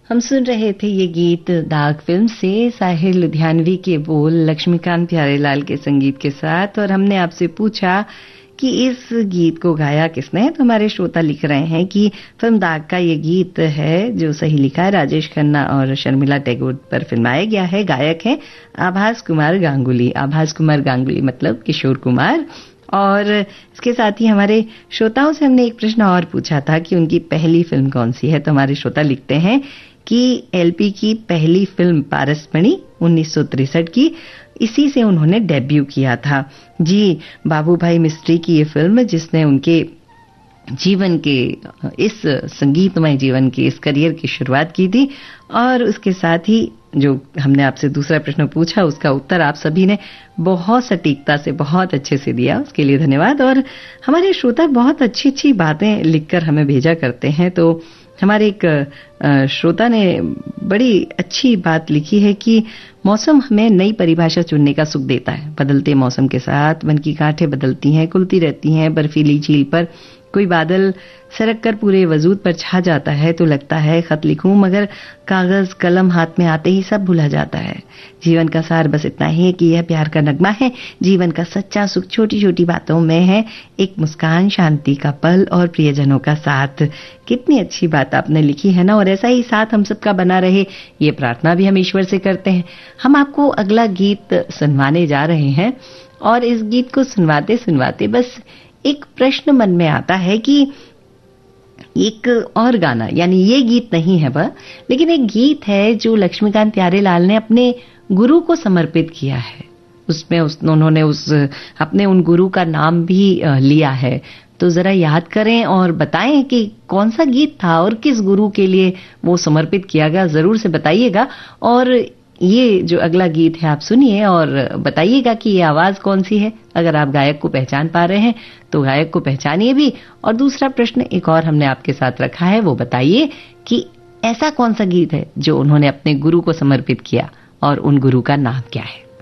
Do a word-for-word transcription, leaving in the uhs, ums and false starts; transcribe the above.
हम सुन रहे थे ये गीत दाग फिल्म से, साहिर लुधियानवी के बोल, लक्ष्मीकांत प्यारेलाल के संगीत के साथ। और हमने आपसे पूछा कि इस गीत को गाया किसने, तो हमारे श्रोता लिख रहे हैं कि फिल्म दाग का ये गीत है। जो सही लिखा है, राजेश खन्ना और शर्मिला टैगोर पर फिल्माया गया है। गायक हैं आभास कुमार गांगुली। आभास कुमार गांगुली मतलब किशोर कुमार। और इसके साथ ही हमारे श्रोताओं से हमने एक प्रश्न और पूछा था कि उनकी पहली फिल्म कौन सी है। तो हमारे श्रोता लिखते हैं कि एलपी की पहली फिल्म पारसमणि उन्नीस सौ तिरसठ की, इसी से उन्होंने डेब्यू किया था। जी, बाबू भाई मिस्त्री की ये फिल्म जिसने उनके जीवन के, इस संगीतमय जीवन के, इस करियर की शुरुआत की थी। और उसके साथ ही जो हमने आपसे दूसरा प्रश्न पूछा, उसका उत्तर आप सभी ने बहुत सटीकता से, बहुत अच्छे से दिया, उसके लिए धन्यवाद। और हमारे श्रोता बहुत अच्छी अच्छी बातें लिखकर हमें भेजा करते हैं। तो हमारे एक श्रोता ने बड़ी अच्छी बात लिखी है कि मौसम हमें नई परिभाषा चुनने का सुख देता है। बदलते मौसम के साथ मन की गांठें बदलती हैं, खुलती रहती हैं। बर्फीली झील पर कोई बादल सरक कर पूरे वजूद पर छा जाता है तो लगता है खत लिखूं, मगर कागज कलम हाथ में आते ही सब भुला जाता है। जीवन का सार बस इतना ही है कि यह प्यार का नगमा है। जीवन का सच्चा सुख छोटी छोटी बातों में है, एक मुस्कान, शांति का पल और प्रियजनों का साथ। कितनी अच्छी बात आपने लिखी है ना। और ऐसा ही साथ हम सबका बना रहे, ये प्रार्थना भी हम ईश्वर से करते हैं। हम आपको अगला गीत सुनवाने जा रहे हैं और इस गीत को सुनवाते सुनवाते बस एक प्रश्न मन में आता है कि एक और गाना, यानी ये गीत नहीं है वह, लेकिन एक गीत है जो लक्ष्मीकांत प्यारेलाल ने अपने गुरु को समर्पित किया है। उसमें उस, उन्होंने उस अपने उन गुरु का नाम भी लिया है। तो जरा याद करें और बताएं कि कौन सा गीत था और किस गुरु के लिए वो समर्पित किया गया। जरूर से बताइएगा। और ये जो अगला गीत है आप सुनिए और बताइएगा कि ये आवाज कौन सी है। अगर आप गायक को पहचान पा रहे हैं तो गायक को पहचानिए भी। और दूसरा प्रश्न एक और हमने आपके साथ रखा है, वो बताइए कि ऐसा कौन सा गीत है जो उन्होंने अपने गुरु को समर्पित किया और उन गुरु का नाम क्या है।